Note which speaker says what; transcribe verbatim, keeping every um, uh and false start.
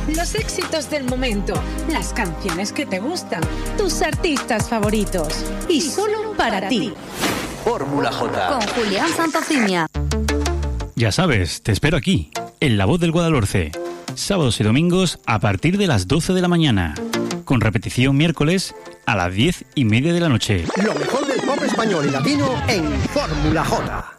Speaker 1: Los éxitos del momento, las canciones que te gustan, tus artistas favoritos. Y solo para ti.
Speaker 2: Fórmula J.
Speaker 3: Con Julián Santofimia.
Speaker 4: Ya sabes, te espero aquí, en La Voz del Guadalhorce. Sábados y domingos a partir de las doce de la mañana. Con repetición miércoles a las diez y media de la noche.
Speaker 2: Lo mejor del pop español y latino en Fórmula J.